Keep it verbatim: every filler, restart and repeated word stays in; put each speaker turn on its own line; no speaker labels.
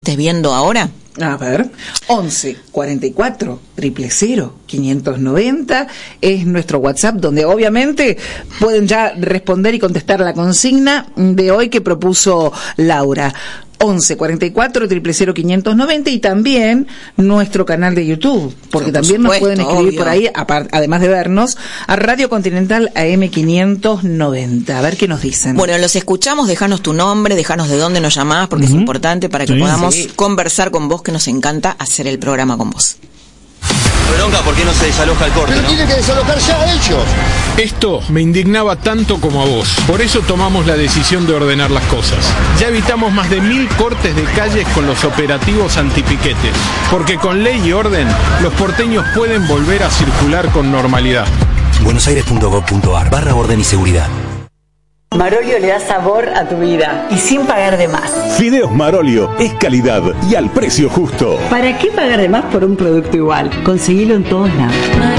estés viendo ahora?
A ver, once cuarenta y cuatro cero cero cero quinientos noventa es nuestro WhatsApp, donde obviamente pueden ya responder y contestar la consigna de hoy que propuso Laura. once cuarenta y cuatro cero cero cero quinientos noventa y también nuestro canal de YouTube, porque
Por
también
supuesto,
nos pueden escribir
obvio.
por ahí, apar- además de vernos, a Radio Continental A M quinientos noventa. A ver qué nos dicen.
Bueno, los escuchamos, dejanos tu nombre, dejanos de dónde nos llamás, porque uh-huh. es importante para que
Sí,
podamos
sí.
conversar con vos, que nos encanta hacer el programa con vos.
Bronca, ¿por qué no se desaloja el corte,
Pero
no?
tiene que desalojar ya ellos.
Esto me indignaba tanto como a vos. Por eso tomamos la decisión de ordenar las cosas. Ya evitamos más de mil cortes de calles con los operativos antipiquetes. Porque con ley y orden, los porteños pueden volver a circular con normalidad.
buenosaires punto gov punto ar barra orden y seguridad.
Marolio le da sabor a tu vida y sin pagar de más.
Fideos Marolio es calidad y al precio justo.
¿Para qué pagar de más por un producto igual? Conseguilo en todos lados.